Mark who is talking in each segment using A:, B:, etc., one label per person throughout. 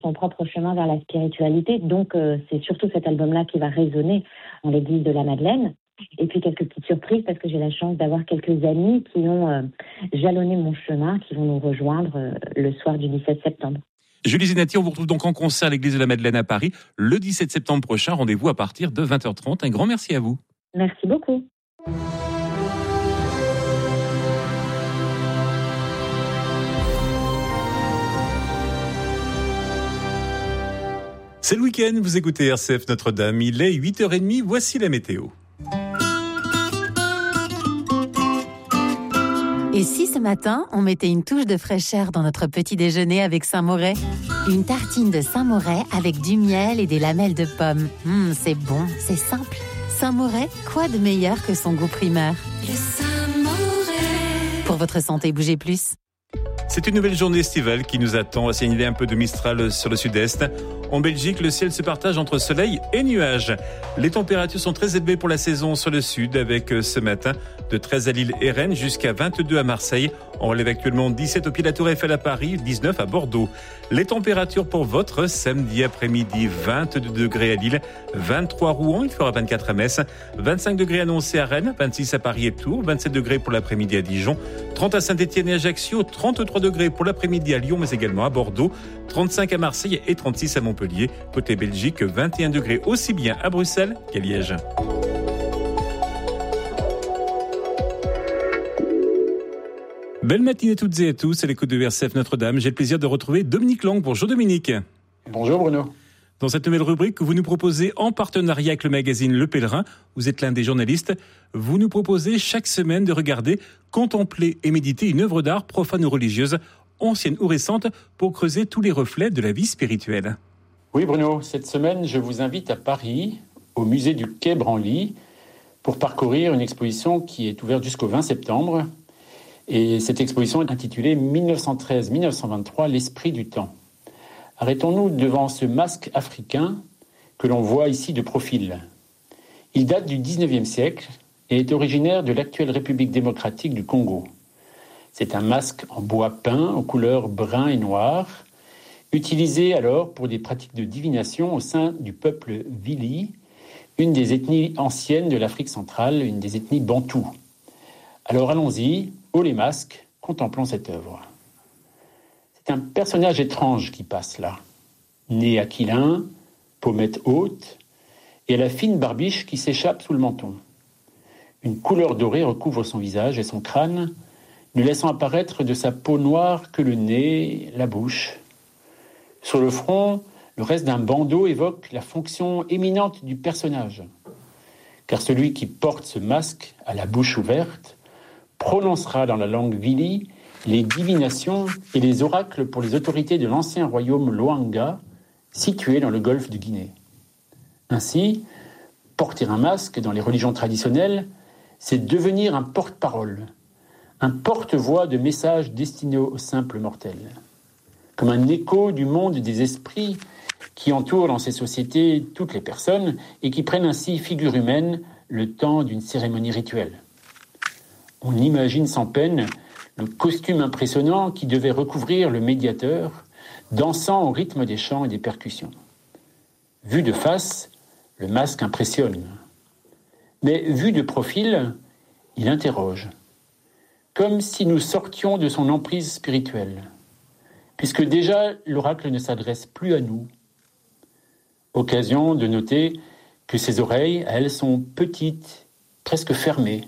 A: son propre chemin vers la spiritualité. Donc, c'est surtout cet album-là qui va résonner dans l'église de la Madeleine. Et puis, quelques petites surprises parce que j'ai la chance d'avoir quelques amis qui ont jalonné mon chemin, qui vont nous rejoindre le soir du 17 septembre.
B: Julie Zenati, on vous retrouve donc en concert à l'église de la Madeleine à Paris le 17 septembre prochain. Rendez-vous à partir de 20h30. Un grand merci à vous.
A: Merci beaucoup.
B: C'est le week-end, vous écoutez RCF Notre-Dame, il est 8h30, voici la météo.
C: Et si ce matin, on mettait une touche de fraîcheur dans notre petit déjeuner avec Saint-Moret ? Une tartine de Saint-Moret avec du miel et des lamelles de pommes. C'est bon, c'est simple. Saint-Moret, quoi de meilleur que son goût primeur ?
D: Le Saint-Moret.
C: Pour votre santé, bougez plus.
B: C'est une nouvelle journée estivale qui nous attend, à signaler un peu de Mistral sur le sud-est. En Belgique, le ciel se partage entre soleil et nuages. Les températures sont très élevées pour la saison sur le sud, avec ce matin de 13 à Lille et Rennes jusqu'à 22 à Marseille. On relève actuellement 17 au pied de la Tour Eiffel à Paris, 19 à Bordeaux. Les températures pour votre samedi après-midi, 22 degrés à Lille, 23 à Rouen, il fera 24 à Metz, 25 degrés annoncés à Rennes, 26 à Paris et Tours, 27 degrés pour l'après-midi à Dijon, 30 à Saint-Étienne et Ajaccio, 33 degrés pour l'après-midi à Lyon, mais également à Bordeaux, 35 à Marseille et 36 à Montpellier. Côté Belgique, 21 degrés aussi bien à Bruxelles qu'à Liège. Belle matinée à toutes et à tous, c'est l'écoute de RCF Notre-Dame. J'ai le plaisir de retrouver Dominique Lang. Bonjour Dominique.
E: Bonjour Bruno.
B: Dans cette nouvelle rubrique que vous nous proposez en partenariat avec le magazine Le Pèlerin, vous êtes l'un des journalistes, vous nous proposez chaque semaine de regarder, contempler et méditer une œuvre d'art profane ou religieuse, ancienne ou récente, pour creuser tous les reflets de la vie spirituelle.
E: Oui Bruno, cette semaine je vous invite à Paris, au musée du Quai Branly, pour parcourir une exposition qui est ouverte jusqu'au 20 septembre. Et cette exposition est intitulée 1913-1923, l'esprit du temps. Arrêtons-nous devant ce masque africain que l'on voit ici de profil. Il date du 19e siècle et est originaire de l'actuelle République démocratique du Congo. C'est un masque en bois peint aux couleurs brun et noir, utilisé alors pour des pratiques de divination au sein du peuple Vili, une des ethnies anciennes de l'Afrique centrale, une des ethnies bantoues. Alors allons-y, haut les masques, contemplons cette œuvre. C'est un personnage étrange qui passe là. Nez aquilin, pommettes hautes, et à la fine barbiche qui s'échappe sous le menton. Une couleur dorée recouvre son visage et son crâne, ne laissant apparaître de sa peau noire que le nez, la bouche. Sur le front, le reste d'un bandeau évoque la fonction éminente du personnage. Car celui qui porte ce masque à la bouche ouverte prononcera dans la langue Vili les divinations et les oracles pour les autorités de l'ancien royaume Loanga, situé dans le golfe de Guinée. Ainsi, porter un masque dans les religions traditionnelles, c'est devenir un porte-parole, un porte-voix de messages destinés aux simples mortels. Comme un écho du monde des esprits qui entoure dans ces sociétés toutes les personnes et qui prennent ainsi figure humaine le temps d'une cérémonie rituelle. On imagine sans peine le costume impressionnant qui devait recouvrir le médiateur, dansant au rythme des chants et des percussions. Vu de face, le masque impressionne. Mais vu de profil, il interroge. Comme si nous sortions de son emprise spirituelle. Puisque déjà, l'oracle ne s'adresse plus à nous. Occasion de noter que ses oreilles, elles, sont petites, presque fermées.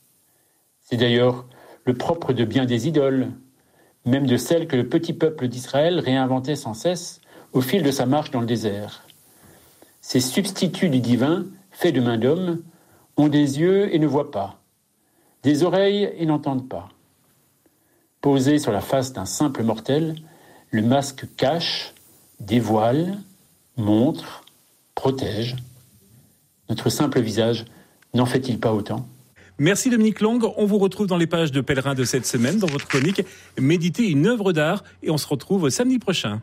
E: C'est d'ailleurs le propre de bien des idoles, même de celles que le petit peuple d'Israël réinventait sans cesse au fil de sa marche dans le désert. Ces substituts du divin, faits de main d'homme, ont des yeux et ne voient pas, des oreilles et n'entendent pas. Posé sur la face d'un simple mortel, le masque cache, dévoile, montre, protège. Notre simple visage n'en fait-il pas autant ?
B: Merci Dominique Lang, on vous retrouve dans les pages de Pèlerin de cette semaine, dans votre chronique Méditer une œuvre d'art, et on se retrouve samedi prochain.